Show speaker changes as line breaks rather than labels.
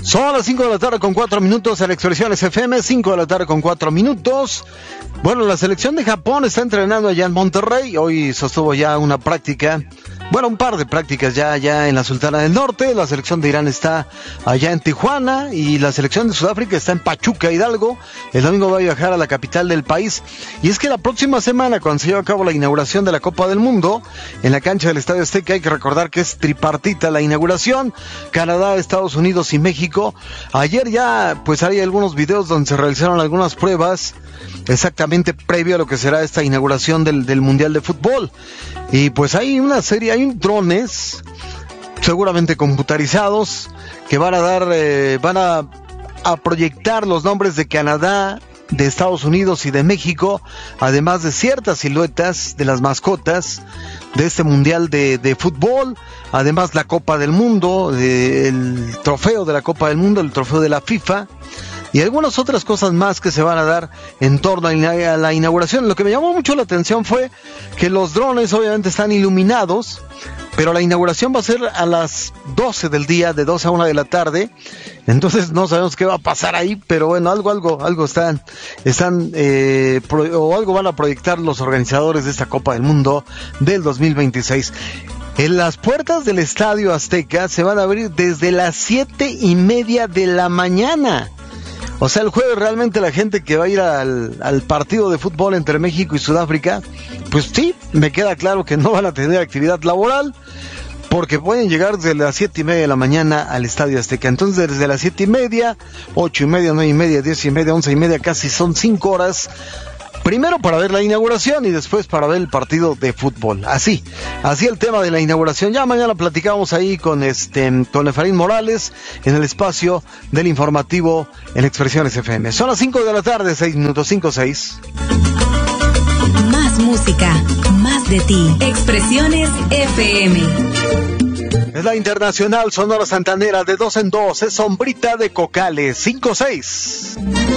Son las 5 de la tarde con 4 minutos en Expresiones FM, 5 de la tarde con 4 minutos. Bueno, la selección de Japón está entrenando allá en Monterrey. Hoy sostuvo ya una práctica, bueno, un par de prácticas ya en la Sultana del Norte. La selección de Irán está allá en Tijuana y la selección de Sudáfrica está en Pachuca, Hidalgo. El domingo va a viajar a la capital del país. Y es que la próxima semana, cuando se lleva a cabo la inauguración de la Copa del Mundo, en la cancha del Estadio Azteca, hay que recordar que es tripartita la inauguración: Canadá, Estados Unidos y México. Ayer ya pues hay algunos videos donde se realizaron algunas pruebas exactamente previo a lo que será esta inauguración del Mundial de Fútbol. Y pues hay una serie, hay drones seguramente computarizados que van a dar, van a proyectar los nombres de Canadá, de Estados Unidos y de México, además de ciertas siluetas de las mascotas de este Mundial de Fútbol, además la Copa del Mundo, el trofeo de la Copa del Mundo, el trofeo de la FIFA, y algunas otras cosas más que se van a dar en torno a la inauguración. Lo que me llamó mucho la atención fue que los drones obviamente están iluminados, pero la inauguración va a ser a las 12 del día, de 2 a 1 de la tarde. Entonces no sabemos qué va a pasar ahí, pero bueno, algo están o algo van a proyectar los organizadores de esta Copa del Mundo del 2026. En las puertas del Estadio Azteca se van a abrir desde las 7:30 de la mañana. O sea, el jueves realmente la gente que va a ir al partido de fútbol entre México y Sudáfrica, pues sí, me queda claro que no van a tener actividad laboral, porque pueden llegar desde las 7:30 de la mañana al Estadio Azteca. Entonces desde las 7:30, 8:30, 9:30, 10:30, 11:30, casi son 5 horas. Primero para ver la inauguración y después para ver el partido de fútbol. Así el tema de la inauguración. Ya mañana platicamos ahí con Efraín Morales en el espacio del informativo en Expresiones FM. Son las 5 de la tarde, 6 minutos, 5-6.
Más música, más de ti. Expresiones FM.
Es la Internacional Sonora Santanera de 2 en 2. Es Sombrita de Cocales, 5-6.